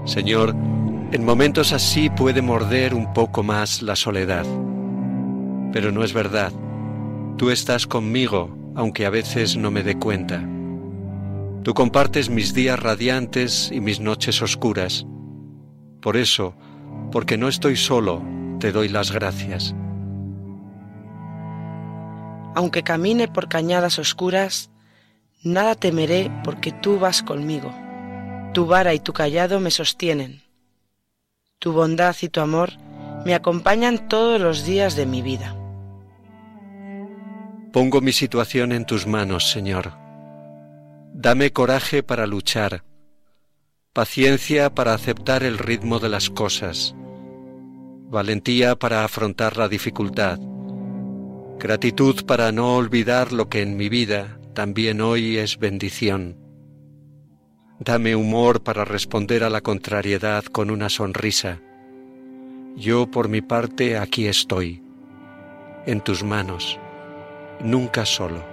Señor, en momentos así puede morder un poco más la soledad. Pero no es verdad. Tú estás conmigo, aunque a veces no me dé cuenta. Tú compartes mis días radiantes y mis noches oscuras. Por eso, porque no estoy solo, te doy las gracias. Aunque camine por cañadas oscuras, nada temeré porque tú vas conmigo. Tu vara y tu cayado me sostienen. Tu bondad y tu amor me acompañan todos los días de mi vida. Pongo mi situación en tus manos, Señor. Dame coraje para luchar, paciencia para aceptar el ritmo de las cosas, valentía para afrontar la dificultad, gratitud para no olvidar lo que en mi vida también hoy es bendición. Dame humor para responder a la contrariedad con una sonrisa. Yo, por mi parte, aquí estoy, en tus manos, nunca solo.